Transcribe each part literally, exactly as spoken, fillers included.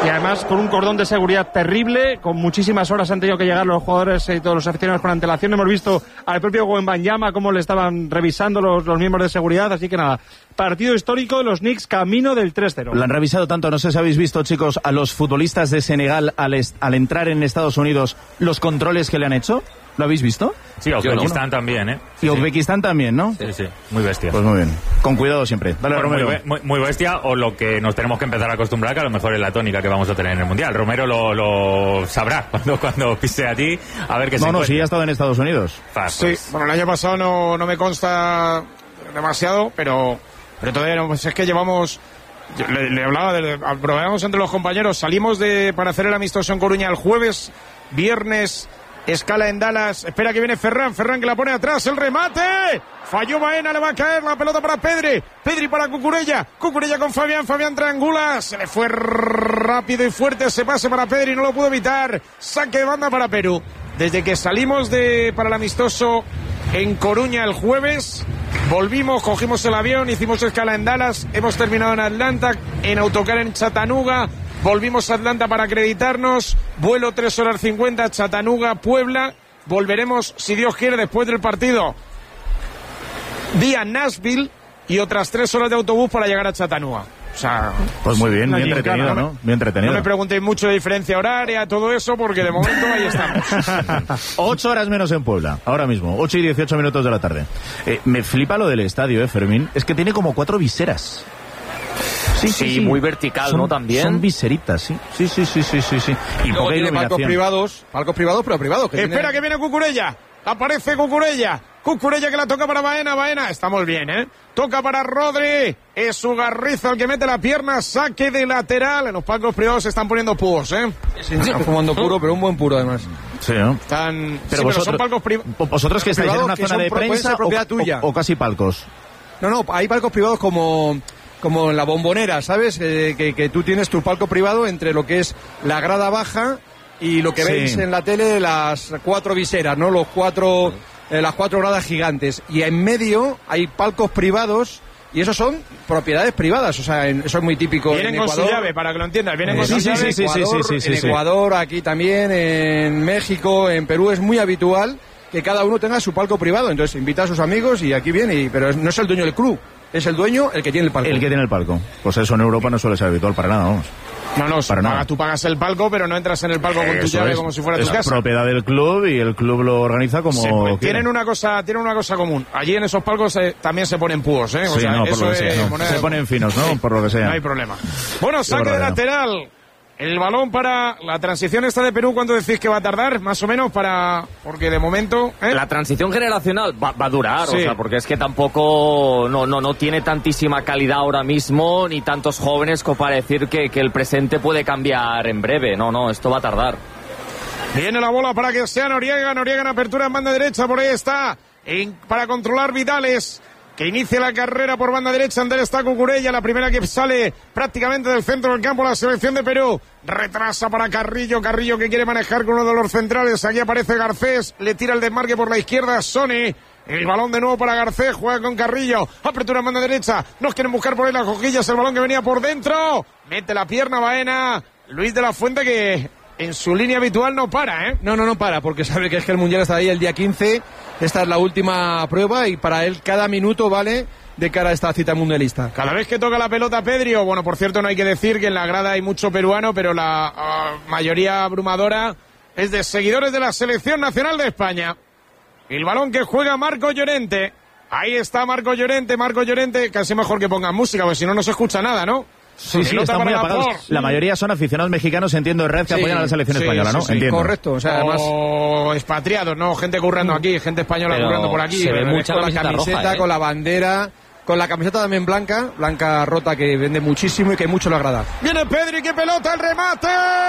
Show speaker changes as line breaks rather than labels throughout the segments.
Y además con un cordón de seguridad terrible, con muchísimas horas han tenido que llegar los jugadores y todos los aficionados con antelación. Hemos visto al propio Wembanyama cómo le estaban revisando los, los miembros de seguridad, así que nada, partido histórico de los Knicks camino del tres cero.
Lo han revisado tanto, no sé si habéis visto, chicos, a los futbolistas de Senegal al, est- al entrar en Estados Unidos, los controles que le han hecho. ¿Lo habéis visto?
Sí, Uzbekistán también, ¿eh?
Sí, y Uzbekistán sí. también, ¿no?
Sí, sí, muy bestia.
Pues muy bien. Con cuidado siempre. Dale,
bueno,
Romero.
Muy, muy, muy bestia, o lo que nos tenemos que empezar a acostumbrar, que a lo mejor es la tónica que vamos a tener en el Mundial. Romero lo, lo sabrá cuando, cuando pise a ti, a ver qué se
No, no,
encuentra.
sí, ha estado en Estados Unidos.
Fast,
sí,
pues.
bueno, el año pasado no, no me consta demasiado, pero, pero todavía no, pues es que llevamos... Le, le hablaba, de, probamos entre los compañeros, salimos de para hacer el amistoso en Coruña el jueves, viernes... Escala en Dallas, espera que viene Ferran, Ferran que la pone atrás, el remate, falló Baena, le va a caer la pelota para Pedri, Pedri para Cucurella, Cucurella con Fabián, Fabián triangula, se le fue rápido y fuerte ese pase para Pedri, no lo pudo evitar, saque de banda para Perú. Desde que salimos de para el amistoso en Coruña el jueves, volvimos, cogimos el avión, hicimos escala en Dallas, hemos terminado en Atlanta, en autocar en Chattanooga. Volvimos a Atlanta para acreditarnos, vuelo tres horas cincuenta, Chattanooga, Puebla, volveremos, si Dios quiere, después del partido, vía Nashville y otras tres horas de autobús para llegar a Chattanooga. O sea,
pues muy bien, muy entretenido,
cara,
¿no? Muy entretenido.
No me preguntéis mucho de diferencia horaria, todo eso, porque de momento ahí estamos.
Ocho horas menos en Puebla, ahora mismo, ocho y dieciocho minutos de la tarde. Eh, me flipa lo del estadio, eh, Fermín, es que tiene como cuatro viseras.
Sí, sí, sí, muy vertical,
son,
¿no? También.
Son viseritas, sí. Sí, sí, sí, sí, sí, sí. Y
luego
poca
tiene
iluminación.
palcos privados, palcos privados, pero privados. Que
Espera
tiene...
que viene Cucurella. Aparece Cucurella. Cucurella que la toca para Baena. Baena. Estamos bien, ¿eh? Toca para Rodri. Es Ugarriza el que mete la pierna. Saque de lateral. En los palcos privados se están poniendo puros, ¿eh?
Sí, están fumando puro, pero un buen puro además.
Sí, ¿no?
Están...
Pero,
sí,
vosotros,
pero son palcos privados.
¿Vosotros que estáis en una
que
zona de
pro-
prensa
propiedad
o,
tuya.
o, o casi palcos?
No, no, hay palcos privados como... como en la Bombonera, ¿sabes? Eh, que, que tú tienes tu palco privado entre lo que es la grada baja y lo que
Sí.
veis en la tele, las cuatro viseras, ¿no? Los cuatro, eh, las cuatro gradas gigantes. Y en medio hay palcos privados y esos son propiedades privadas, o sea, en, eso es muy típico.
Vienen
en
con
Ecuador.
su llave, para que lo entiendas. Vienen
Eh,
con
sí,
su
sí,
llave.
sí, sí, sí,
Ecuador,
sí, sí,
en
en Ecuador, aquí también, en México, en Perú, es muy habitual que cada uno tenga su palco privado. Entonces invita a sus amigos y aquí viene, y, pero no es el dueño del club. Es el dueño el que tiene el palco.
El que tiene el palco. Pues eso en Europa no suele ser habitual para nada, vamos.
No, no,
para
paga,
nada.
tú pagas el palco, pero no entras en el palco con tu
Eso
llave
es,
como si fuera tu
es
casa.
propiedad del club y el club lo organiza como
Se, pues,
quiere.
tienen una cosa, tienen una cosa común. Allí en esos palcos eh, también se ponen púos, ¿eh? O
Sí,
sea,
no, por
eso
lo que
es
sea, no.
moneda
Se
de-
ponen finos, ¿no? Por lo que sea.
No hay problema. Bueno,
Qué
saque de
barbaridad.
lateral. El balón para la transición esta de Perú, ¿cuánto decís que va a tardar? Más o menos para... Porque de momento... ¿eh?
La transición generacional va, va a durar,
Sí.
o sea, porque es que tampoco no, no, no tiene tantísima calidad ahora mismo, ni tantos jóvenes como para decir que, que el presente puede cambiar en breve. No, no, esto va a tardar.
Viene la bola para que sea Noriega. Noriega en apertura en banda derecha. Por ahí está. En, para controlar Vidales. Que inicia la carrera por banda derecha. Ante él está Cucurella. La primera que sale prácticamente del centro del campo. La selección de Perú. Retrasa para Carrillo. Carrillo que quiere manejar con uno de los centrales. Aquí aparece Garcés. Le tira el desmarque por la izquierda. Sony. El balón de nuevo para Garcés. Juega con Carrillo. Apertura en banda derecha. Nos quieren buscar por ahí las cojillas. El balón que venía por dentro. Mete la pierna Baena. Luis de la Fuente que... en su línea habitual no para, ¿eh?
No, no, no para, porque sabe que es que el Mundial está ahí el día quince, esta es la última prueba y para él cada minuto vale de cara a esta cita mundialista.
Cada vez que toca la pelota Pedri, o bueno, por cierto no hay que decir que en la grada hay mucho peruano, pero la uh, mayoría abrumadora es de seguidores de la Selección Nacional de España. El balón que juega Marco Llorente. Ahí está Marco Llorente, Marco Llorente, casi mejor que pongan música, porque si no, no se escucha nada, ¿no?
Sí, sí,
Pelota
están
para
muy
la
apagados.
Por.
La mayoría son aficionados mexicanos, entiendo, de red que
Sí,
apoyan a la selección
sí,
española, ¿no?
sí, sí,
Entiendo.
correcto, o sea, además...
O expatriados, ¿no? Gente currando aquí, gente española
Pero
currando por aquí.
se ve
Eh,
mucha
con la
camiseta
camiseta,
roja, ¿eh?
con la bandera, con la camiseta también blanca, blanca rota que vende muchísimo y que mucho le agrada.
Viene Pedri, qué pelota, el remate,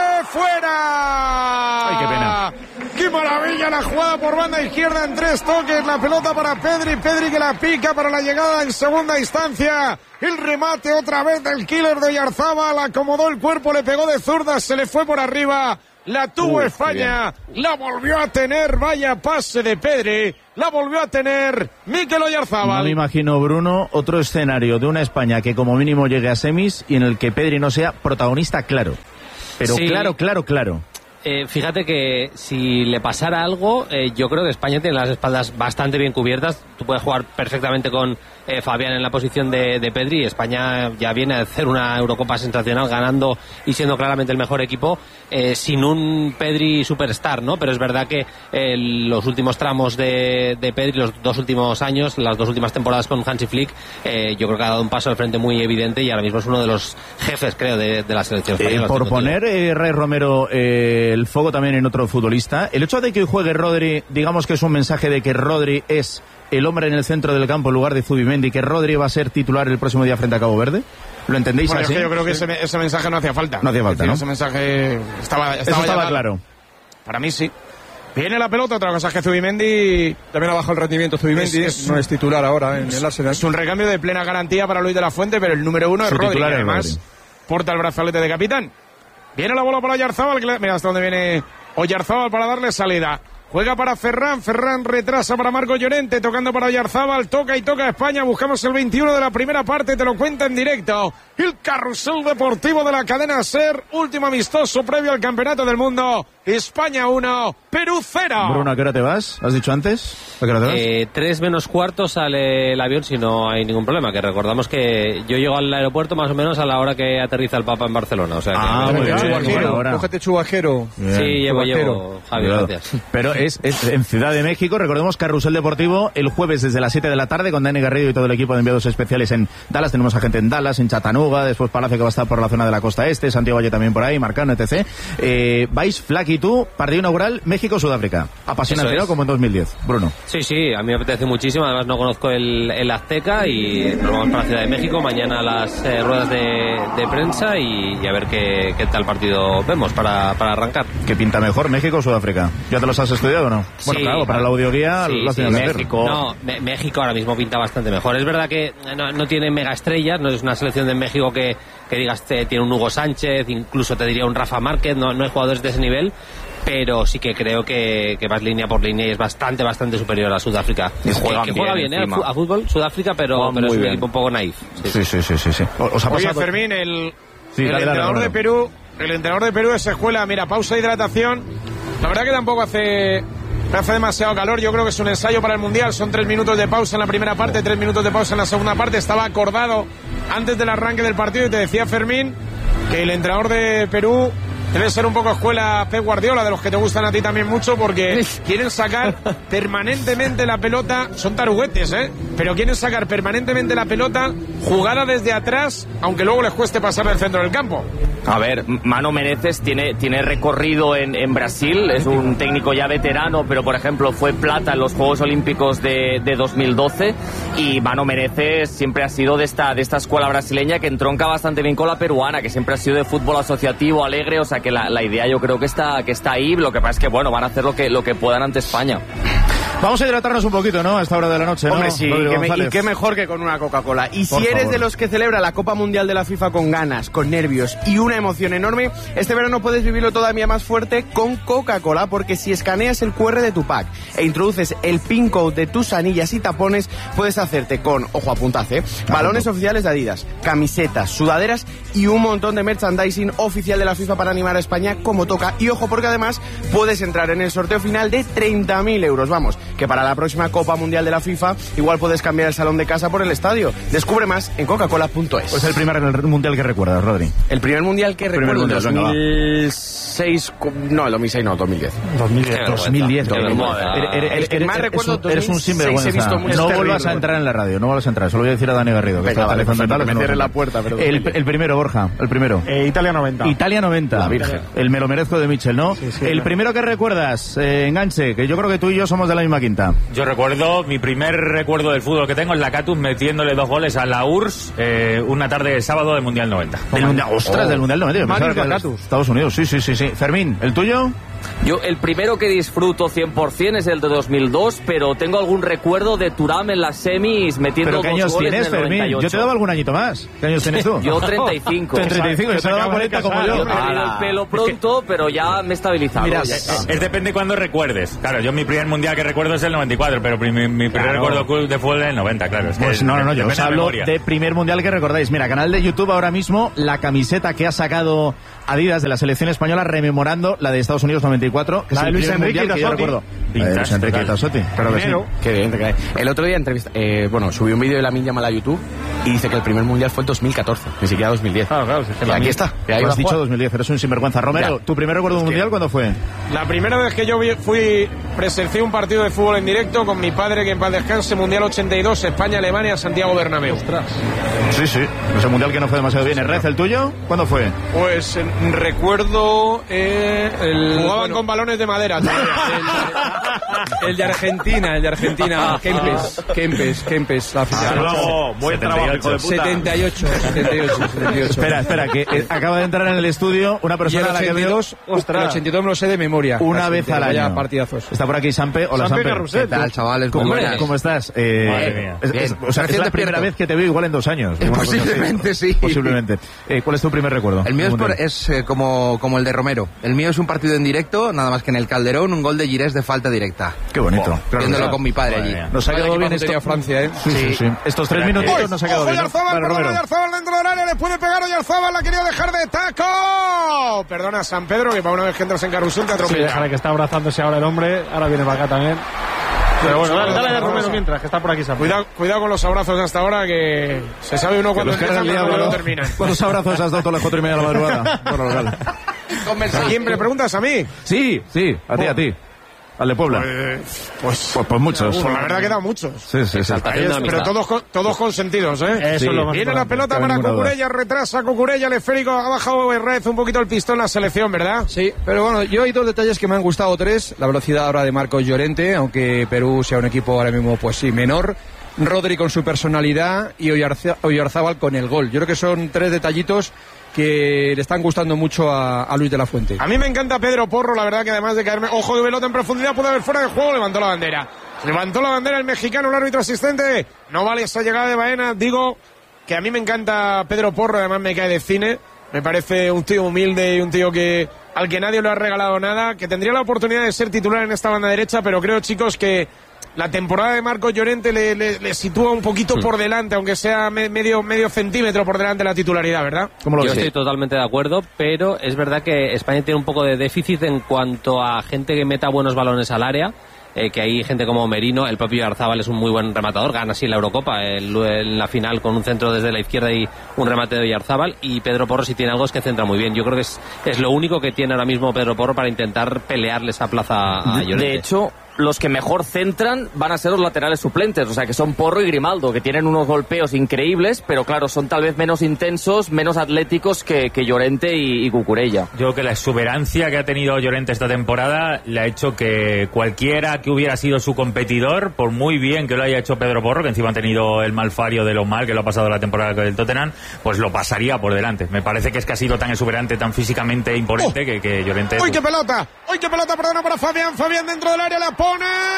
fuera.
Ay, qué pena.
Qué maravilla la jugada por banda izquierda en tres toques, la pelota para Pedri, Pedri que la pica para la llegada en segunda instancia. El remate otra vez del killer de Oyarzábal, acomodó el cuerpo, le pegó de zurda, se le fue por arriba. La tuvo
Uy,
España, la volvió a tener, vaya pase de Pedri, la volvió a tener Mikel Oyarzábal.
No me imagino, Bruno, otro escenario de una España que como mínimo llegue a semis y en el que Pedri no sea protagonista claro. Pero
Sí.
claro, claro, claro.
Eh, fíjate que si le pasara algo, eh, yo creo que España tiene las espaldas bastante bien cubiertas. Tú puedes jugar perfectamente con eh, Fabián en la posición de, de Pedri. España ya viene a hacer una Eurocopa sensacional, ganando y siendo claramente el mejor equipo, eh, sin un Pedri superstar, ¿no? Pero es verdad que eh, los últimos tramos de, de Pedri, los dos últimos años, las dos últimas temporadas con Hansi Flick, eh, yo creo que ha dado un paso al frente muy evidente y ahora mismo es uno de los jefes, creo, de, de la selección
Eh,
española.
por poner, eh, Ray Romero, eh, el foco también en otro futbolista, el hecho de que hoy juegue Rodri, digamos que es un mensaje de que Rodri es el hombre en el centro del campo en lugar de Zubimendi, que Rodri va a ser titular el próximo día frente a Cabo Verde. ¿Lo entendéis
Bueno, es
así?
que yo creo que ese, ese mensaje no hacía falta.
No hacía falta,
Es decir,
¿no?
Ese mensaje estaba, estaba,
Eso estaba
ya
claro.
Para mí sí. Viene la pelota, otra cosa es que Zubimendi
También ha bajado el rendimiento Zubimendi,
Es- es-
no es titular ahora en el Arsenal.
es un recambio de plena garantía para Luis de la Fuente, pero el número uno es
Su
Rodri,
titular
que
es
además
Rodri.
porta el brazalete de capitán. Viene la bola para Oyarzábal, que le- mira hasta dónde viene Oyarzábal para darle salida. Juega para Ferran, Ferran retrasa para Marco Llorente, tocando para Oyarzábal, toca y toca a España, buscamos el veintiuno de la primera parte, te lo cuenta en directo. El carrusel deportivo de la cadena SER, último amistoso previo al Campeonato del Mundo. España uno, Perú cero.
Bruno, ¿a qué hora te vas? ¿Has dicho antes? ¿A qué hora te vas?
Eh, tres menos cuarto sale el avión si no hay ningún problema. Que recordamos que yo llego al aeropuerto más o menos a la hora que aterriza el Papa en Barcelona. O sea que
Ah, muy bien,
Chubajero,
buena hora.
cógete chubajero.
Bien.
sí, llevo,
Chubajero.
llevo, Javi,
Cuidado.
gracias.
Pero es, es en Ciudad de México, recordemos Carrusel Deportivo el jueves desde las siete de la tarde con Dani Garrido y todo el equipo de enviados especiales en Dallas. Tenemos a gente en Dallas, en Chattanooga, después Palacio que va a estar por la zona de la costa este, Santiago Valle también por ahí, Marcano, etcétera. Eh, vais, Flack y tú, partido inaugural México-Sudáfrica. Apasionante,
Eso
¿no?
es.
Como en dos mil diez. Bruno.
Sí, sí, a mí me apetece muchísimo. Además no conozco el, el Azteca y nos vamos para la Ciudad de México. Mañana las eh, ruedas de, de prensa y, y a ver qué, qué tal partido vemos para, para arrancar.
¿Qué pinta mejor, México o Sudáfrica? ¿Ya te los has estudiado o no? Bueno,
Sí,
claro, para la audioguía
sí,
lo has
sí,
tenido que hacer.
México.
No, Me- México ahora mismo pinta bastante mejor. Es verdad que no, no tiene mega estrellas, no es una selección de México que, que digas te- tiene un Hugo Sánchez, incluso te diría un Rafa Márquez, no, no hay jugadores de ese nivel, pero sí que creo que, que vas línea por línea y es bastante, bastante superior a Sudáfrica.
Y
Que-
juegan
que, juega
bien
bien, ¿eh?
encima.
Fu- a fútbol, Sudáfrica, pero,
Juegan
pero es
muy
un
bien.
equipo un poco naif. Sí, sí.
Sí, sí, sí, sí, sí. ¿Os ha
Oye,
pasado?
Fermín, el,
Sí,
el
dale, dale,
entrenador de
Romero.
Perú, el entrenador de Perú es escuela, mira, pausa de hidratación. La verdad que tampoco hace, no hace demasiado calor, yo creo que es un ensayo para el Mundial, son tres minutos de pausa en la primera parte, tres minutos de pausa en la segunda parte, estaba acordado antes del arranque del partido y te decía Fermín que el entrenador de Perú debe ser un poco escuela Pep Guardiola, de los que te gustan a ti también mucho, porque quieren sacar permanentemente la pelota, son taruguetes, ¿eh? Pero quieren sacar permanentemente la pelota jugada desde atrás, aunque luego les cueste pasar del centro del campo.
A ver, Mano Menezes tiene, tiene recorrido en, en Brasil, es un técnico ya veterano, pero por ejemplo fue plata en los Juegos Olímpicos de, de dos mil doce y Mano Menezes siempre ha sido de esta, de esta escuela brasileña que entronca bastante bien con la peruana, que siempre ha sido de fútbol asociativo, alegre, o sea que la, la idea yo creo que está, que está ahí, lo que pasa es que bueno, van a hacer lo que, lo que puedan ante España.
Vamos a hidratarnos un poquito, ¿no? A esta hora de la noche, ¿no?
Hombre, sí,
Rodrigo
que me- y
González.
qué mejor que con una Coca-Cola. Y
Por
si eres
favor.
de los que celebra la Copa Mundial de la FIFA con ganas, con nervios y una emoción enorme, este verano puedes vivirlo todavía más fuerte con Coca-Cola, porque si escaneas el cu erre de tu pack e introduces el pin code de tus anillas y tapones, puedes hacerte con, ojo, apuntace, balones oficiales de Adidas, camisetas, sudaderas y un montón de merchandising oficial de la FIFA para animar a España como toca. Y ojo, porque además puedes entrar en el sorteo final de treinta mil euros. Vamos, que para la próxima Copa Mundial de la FIFA igual puedes cambiar el salón de casa por el estadio. Descubre más en coca cola punto es.
Pues el primer mundial que recuerdas, Rodri.
El primer mundial que
Primer
recuerdo,
mundial, venga, va.
dos mil seis, co- no, el dos mil seis no, dos mil diez.
dos mil diez.
Qué
dos mil diez.
vergüenza, qué vergüenza.
Eres- eres-
El que
eres-
más
eres
recuerdo,
un- Eres un
dos mil seis he
sinvergüenza.
visto muchos
No vuelvas
terribles.
a entrar en la radio, no vuelvas a entrar. Solo voy a decir a Dani Garrido, que
Venga,
está
vale,
telefonando
perfecto,
tal,
que
que
me
no
cierre
vas a
la
entrar.
puerta, perdón.
El, el primero, Borja, el primero.
Eh, Italia noventa.
Italia noventa.
La Virgen.
El me lo merezco de Michel, ¿no?
Sí, sí,
el
claro.
primero que recuerdas, eh, enganche, que yo creo que tú y yo somos de la misma quinta.
Yo recuerdo, mi primer recuerdo del fútbol que tengo es la Catus metiéndole dos goles a la U R S S eh, una tarde de sábado del Mundial noventa.
Del mundial, ostras, del mundial noventa. Yo pensaba
Magnus
que era de
Lacatus.
Estados Unidos, sí, sí, sí, sí. Fermín, ¿el tuyo?
Yo el primero que disfruto cien por ciento es el de dos mil dos, pero tengo algún recuerdo de Thuram en las semis metiendo
¿Pero qué
dos
años
goles
tienes,
en el
Fermín?
noventa y ocho.
Yo te daba algún añito más. ¿Qué años tienes tú?
Yo treinta y cinco.
Tú treinta y cinco, que se daba cuarenta como
casar,
yo.
Yo he perdido
Ala.
el pelo pronto, pero ya me he estabilizado.
Mira,
ya
es,
está.
es depende cuando recuerdes. Claro, yo mi primer mundial que recuerdo es el noventa y cuatro, pero mi, mi primer
Claro.
recuerdo cool de fútbol es el noventa, claro. Es que
Pues no, no, no, yo
depende
os
de la
hablo
memoria.
de primer mundial que recordáis. Mira, canal de YouTube ahora mismo, la camiseta que ha sacado Adidas de la selección española rememorando la de Estados Unidos noventa y cuatro, que
la
es
de
el
Luis
primer
Enrique
mundial que yo recuerdo. La de Luis Enrique y Tassotti, claro que sí.
Qué bien, te cae. El otro día entrevista, eh, bueno, subí un vídeo de Lamine Yamal a YouTube y dice que el primer mundial fue en dos mil catorce, ni siquiera dos mil diez.
Claro, claro. Si es que
Y aquí está. Y ahí
Tú
va
has
a
dicho
jugar.
dos mil diez, eres un sinvergüenza. Romero,
Ya.
¿tu primer recuerdo de un mundial cuándo fue?
La primera vez que yo vi- fui, presencié un partido de fútbol en directo con mi padre, que en paz descanse, Mundial ochenta y dos, España-Alemania, Santiago Bernabéu.
Sí, sí. Ese mundial que no fue demasiado bien. ¿Rez, el tuyo? ¿Cuándo fue?
Pues eh, recuerdo eh, el,
Jugaban
bueno,
con balones de madera todavía.
el, el de Argentina, el de Argentina, Kempes, Kempes, Kempes, la final.
luego, buen trabajo, hijo de puta.
setenta y ocho, setenta y ocho, setenta y ocho.
Espera, espera, que eh, acaba de entrar en el estudio una
Y el
persona a la que veo
ochenta y dos, el ochenta y dos me lo sé de memoria.
una
Casi,
vez al
vaya
año.
partidazos.
Está por aquí Sampe. Hola,
Sampe
Sampe.
Carrusel.
¿Qué tal, chavales?
¿Cómo,
Muy buenas.
¿Cómo estás? Eh,
Madre mía.
es, es-
Bien.
o sea, es
Recién
la primera
despierto.
vez que te veo igual en dos años.
Eh,
Una cosa así.
posiblemente sí.
Posiblemente. Eh, ¿Cuál es tu primer recuerdo?
El mío es, por-
Mundial.
es, eh, como, como el de Romero. El mío es un partido en directo, nada más que en el Calderón, un gol de Girés de falta directa.
Qué bonito. Claro,
Viéndolo
claro.
con mi padre
Madre
allí.
mía.
Nos ha quedado bien esto.
Tenía Francia, ¿eh?
Sí, sí, sí. Estos tres minutitos nos ha quedado
Ojo,
bien. ¿no?
Oyarzabal,
Vale,
perdona,
Romero.
Oyarzabal dentro del área, le puede pegar Oyarzabal, la quería dejar de taco. Perdona, San Pedro, que para una vez que entras en carrusel te
Sí,
atropella.
déjale que está abrazándose ahora el hombre. Ahora viene para acá también. Pero bueno, dale, dale a Romero mientras, que está por aquí Sam.
Cuidado, cuidado con los abrazos hasta ahora, que se sabe uno cuando
Los que
empieza,
eran
pero
liados,
cuando
¿no?
terminan.
¿Cuántos abrazos has dado todas las cuatro y media de la madrugada? Bueno, vale.
¿A quién me preguntas? ¿A mí?
Sí, sí, a ti, a ti. Al de Puebla.
Pues, pues,
Pues, pues muchos.
pues la verdad que da muchos.
Sí, sí, sí.
Ahí es, pero todos, con- todos consentidos, ¿eh?
Eso
Sí.
es lo más
Viene la
importante.
pelota
no
para
ninguna duda.
Cucurella, retrasa Cucurella, el esférico, ha bajado Herrez un poquito el pistón la selección, ¿verdad?
Sí, pero bueno, yo hay dos detalles que me han gustado, tres. La velocidad ahora de Marcos Llorente, aunque Perú sea un equipo ahora mismo, pues sí, menor. Rodri con su personalidad y Oyarza- Oyarzábal con el gol. Yo creo que son tres detallitos que le están gustando mucho a, a Luis de la Fuente.
A mí me encanta Pedro Porro, la verdad que además de caerme, ojo de pelota en profundidad, puede haber fuera de juego, levantó la bandera. Levantó la bandera el mexicano, el árbitro asistente. No vale esa llegada de Baena. Digo que a mí me encanta Pedro Porro, además me cae de cine. Me parece un tío humilde y un tío que al que nadie le ha regalado nada, que tendría la oportunidad de ser titular en esta banda derecha, pero creo, chicos, que la temporada de Marcos Llorente le, le- le sitúa un poquito por delante, aunque sea me- medio, medio centímetro por delante de la titularidad, ¿verdad?
¿Cómo lo
Yo
ves?
estoy totalmente de acuerdo, pero es verdad que España tiene un poco de déficit en cuanto a gente que meta buenos balones al área. Eh, que hay gente como Merino, el propio Arzábal es un muy buen rematador, gana así la Eurocopa el- en la final con un centro desde la izquierda y un remate de Oyarzábal, y Pedro Porro si tiene algo es que centra muy bien. Yo creo que es, es lo único que tiene ahora mismo Pedro Porro para intentar pelearle esa plaza a Llorente.
De hecho, los que mejor centran van a ser los laterales suplentes, o sea que son Porro y Grimaldo, que tienen unos golpeos increíbles, pero claro, son tal vez menos intensos, menos atléticos que, que Llorente y, y Cucurella.
Yo creo que la exuberancia que ha tenido Llorente esta temporada le ha hecho que cualquiera que hubiera sido su competidor, por muy bien que lo haya hecho Pedro Porro, que encima ha tenido el malfario de lo mal que lo ha pasado la temporada con el Tottenham, pues lo pasaría por delante. Me parece que es que ha sido tan exuberante, tan físicamente imponente,
Oh.
que, que Llorente...
¡Uy, qué pelota! ¡Uy, qué pelota! Perdona para Fabián. Fabián dentro del área la pone.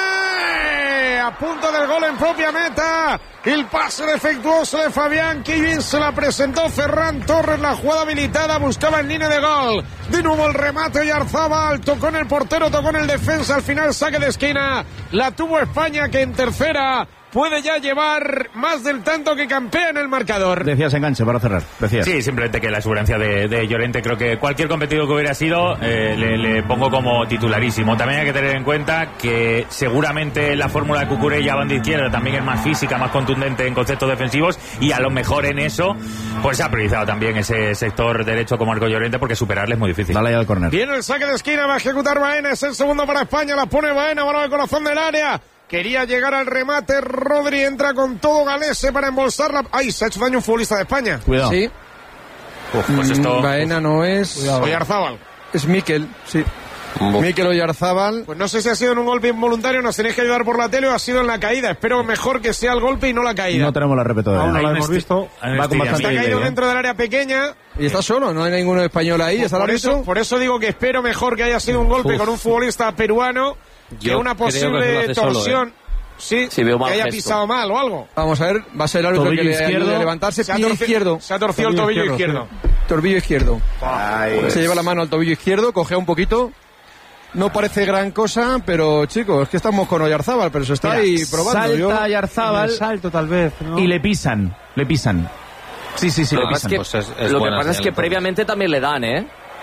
A punto del gol en propia meta. El pase defectuoso de Fabián. Qué bien se la presentó Ferran Torres. La jugada habilitada. Buscaba en línea de gol. De nuevo el remate y Arzábal. Tocó en el portero, tocó en el defensa. Al final saque de esquina. La tuvo España, que en tercera puede ya llevar más del tanto que campea en el marcador.
Decías enganche para cerrar. Decías.
Sí, simplemente que la exuberancia de, de Llorente, creo que cualquier competidor que hubiera sido, eh, le, le pongo como titularísimo. También hay que tener en cuenta que seguramente la fórmula de Cucurella banda izquierda también es más física, más contundente en conceptos defensivos, y a lo mejor en eso pues se ha priorizado también ese sector derecho como Marcos Llorente, porque superarle es muy difícil.
Dale ya al córner.
Viene el saque de esquina, va a ejecutar Baena, es el segundo para España, la pone Baena, balón al corazón del área. Quería llegar al remate, Rodri entra con todo Galese para embolsarla. ¡Ay, se ha hecho daño un futbolista de España!
Cuidado.
Sí,
Uf, pues esto...
Mm, Baena no es...
Oyarzábal.
Es Mikel, sí. Mikel Oyarzábal.
Pues no sé si ha sido en un golpe involuntario, nos tenéis que ayudar por la tele, o ha sido en la caída. Espero mejor que sea el golpe y no la caída.
No tenemos la repe todavía.
Aún no lo
Hay
hemos
un esti-
visto.
hay un
Va con
estiramiento.
bastante
Está caído
delay, ¿eh?
dentro del área pequeña.
Y está solo, no hay ninguno español ahí, está el
Por eso,
árbitro.
por eso digo que espero mejor que haya sido un golpe
Uf.
con un futbolista peruano que
Yo
una
creo que se lo
posible
hace solo,
torsión. Sí,
Sí, veo mal
que haya
gesto.
pisado mal o algo.
Vamos a ver, va a ser el árbitro
Tobillo
que le
izquierdo.
ayude a levantarse.
Se ha,
Pie
torci-
izquierdo.
se ha torcido el tobillo izquierdo.
Tobillo izquierdo. Se lleva la mano al tobillo izquierdo, cogea un poquito. No parece gran cosa, pero chicos, es que estamos con Oyarzábal, pero se está
Mira,
ahí probando.
salta
Yo-
Oyarzábal
El salto, tal vez. ¿no?
y le pisan. Le pisan. Sí, sí, sí,
Lo
le
que pasa
pisan.
es que,
Pues es- es
lo que
buena
pasa es
señal,
que
entonces.
previamente también le dan, ¿eh?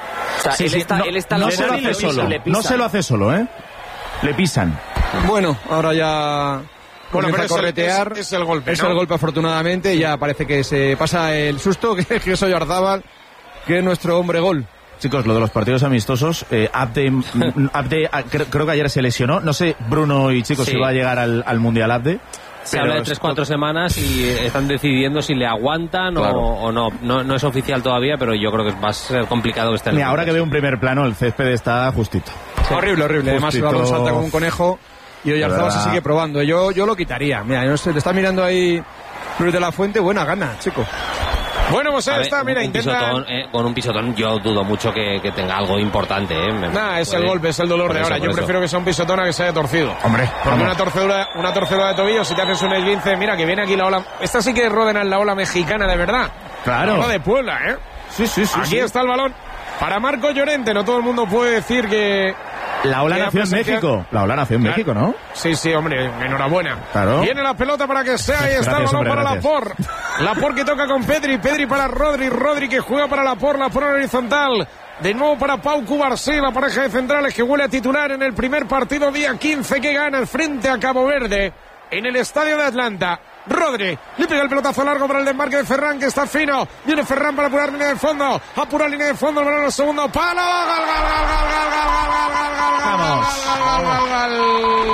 sea,
Sí,
él,
sí,
está,
no,
él está
no
la
se lo
bola y
hace
le-
solo,
le
no
pisan.
se lo hace solo, ¿eh? Le pisan.
Bueno, ahora ya
Bueno,
comienza
pero
a
es el-
corretear.
es- es el golpe,
Es
¿no?
el golpe, afortunadamente. Ya parece que se pasa el susto, que, que es Oyarzábal, que es nuestro hombre gol.
Chicos, lo de los partidos amistosos, eh, Abde, mm, Abde ah, creo, creo que ayer se lesionó. No sé, Bruno y chicos,
Sí.
si va a llegar al, al Mundial Abde.
Se
pero
habla de
es-
tres cuatro semanas y están decidiendo si le aguantan
Claro.
o, o no. no. No es oficial todavía, pero yo creo que va a ser complicado que esté en el
Mira, ahora que
Mundial.
veo un primer plano, el césped está justito.
Horrible, horrible. Además, el
Justito.
balón salta como un conejo y Oyarzábal se
¿Verdad?
sigue probando. Yo, yo lo quitaría. Mira, no sé, te está mirando ahí Luis de la Fuente. Buena gana, chico.
Bueno, pues
A
ahí
ver,
está,
un-
mira,
un
intenta...
pisotón, eh, con un pisotón yo dudo mucho que, que tenga algo importante. Eh. Me-
Nah, es el
puede-
golpe, es el dolor
por
de
eso,
ahora.
por
Yo
eso.
prefiero que sea un pisotón a que se haya torcido.
Hombre,
Porque
vamos.
una torcedura, una torcedura de tobillo, si te haces un esguince, mira que viene aquí la ola. Esta sí que es Ródenas, la ola mexicana de verdad.
Claro.
La ola de Puebla, ¿eh?
Sí, sí, sí.
Aquí
sí.
está el balón para Marco Llorente. No todo el mundo puede decir que.
La ola
Queda
nació en
presencia-
México. La ola nació en
Claro.
México, ¿no?
Sí, sí, hombre, enhorabuena.
Claro.
Viene la pelota para que sea. Ahí está
Gracias,
el balón
hombre,
para
gracias.
Laporte. Laporte que toca con Pedri. Pedri para Rodri. Rodri que juega para Laporte. Laporte en horizontal. De nuevo para Pau Cubarsí, la pareja de centrales que huele a titular en el primer partido día quince que gana el frente a Cabo Verde en el estadio de Atlanta. Rodri, le pega el pelotazo largo para el desmarque de Ferran, que está fino. Viene Ferran para apurar línea de fondo. Apura línea de fondo, el balón al segundo palo. Gol, gol, gol, gol, gol, gol, gol, gol, gol, gol, gol,
Vamos.
gol, gol, gol, gol, gol.